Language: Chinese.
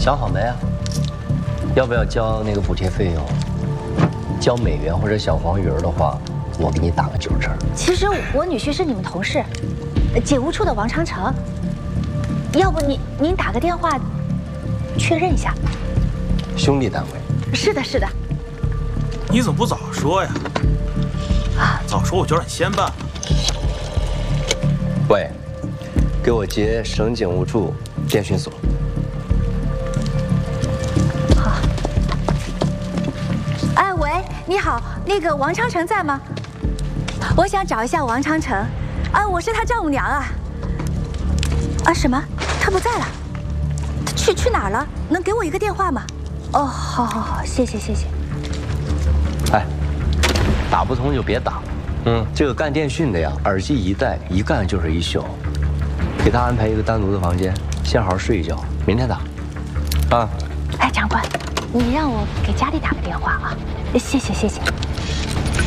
想好没啊？要不要交那个补贴费用？交美元或者小黄鱼的话，我给你打个9折。 其实我女婿是你们同事，警务处的王昌成。要不您打个电话确认一下。 兄弟单位。 是的，是的。 你怎么不早说呀？ 啊， 早说我就让你先办了。 喂，给我接省警务处电讯所。 好。哎，喂，你好，那个王昌成在吗？我想找一下王昌成。啊，我是他丈母娘啊。啊，什么？他不在了？他去哪儿了？能给我一个电话吗？哦，好，谢谢。 哎，打不通就别打。这个干电讯的呀，耳机一戴，一干就是一宿。给他安排一个单独的房间，先好好睡一觉，明天打。啊。 哎，长官，你让我给家里打个电话啊，谢谢。